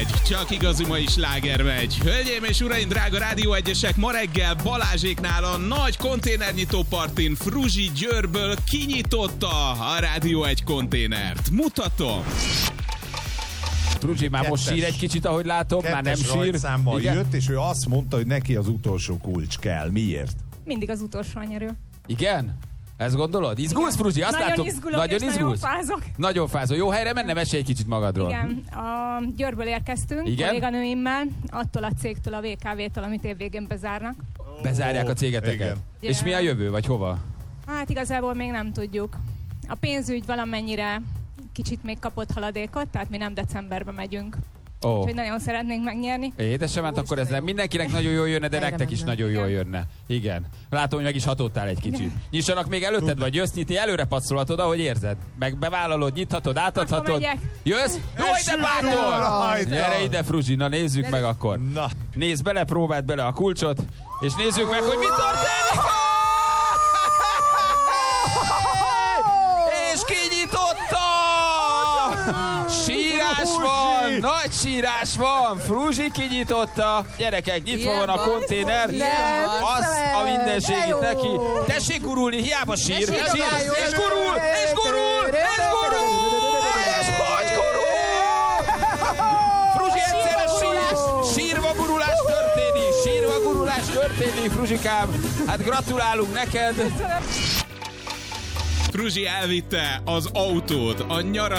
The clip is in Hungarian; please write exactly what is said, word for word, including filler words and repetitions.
megy, csak igazi mai sláger megy. Hölgyeim és uraim, drága Rádió egyesek, ma reggel Balázséknál a nagy konténernyitó partin Fruzsi Győrből kinyitotta a Rádió egy konténert. Mutatom! Fruzsi már most sír egy kicsit, ahogy látom, már nem sír. Rajtszámmal jött, és ő azt mondta, hogy neki az utolsó kulcs kell. Miért? Mindig az utolsó nyerő. Igen? Ezt gondolod? Izgulsz, Fruzsi? Azt nagyon látom, izgulok, nagyon és izgulsz? nagyon fázok. Nagyon fázol. Jó helyre menne? Mesélj egy kicsit magadról. Igen, a Győrből érkeztünk, Igen? kolléganőimmel, attól a cégtől, a vé ká vé-től, amit évvégén bezárnak. Bezárják a cégeteket. Igen. És mi a jövő, vagy hova? Hát igazából még nem tudjuk. A pénzügy valamennyire kicsit még kapott haladékot, tehát mi nem decemberbe megyünk. Ó. Úgyhogy nagyon szeretnénk megnyerni. Édesem, hát akkor ez nem mindenkinek nagyon jól jönne, de nektek is nagyon jól jönne. Igen. Látom, hogy meg is hatottál egy kicsit. Nyissanak még előtted, vagy jössz nyitni, előre pacolhatod, ahogy érzed. Meg bevállalod, nyithatod, átadhatod. Akkor megyek. Jössz? Jó, ide bátor! Rajta! Gyere ide, Fruzsi, na nézzük meg akkor. Na. Nézd bele, próbáld bele a kulcsot, és nézzük meg, hogy mi történik! És kinyitotta! Sírás van! Nagy sírás van! Fruzsi kinyitotta! Gyerekek, nyitva van a konténer! Az a mindenségit neki! Tessék gurulni, hiába sír! sír és gurul! És gurul! És gurul! És hogy gurul! Fruzsi egyszerre sír! Sírva gurulás történik! Sírva gurulás történik, Fruzsikám! Hát gratulálunk neked! Fruzsi elvitte az autót, a nyara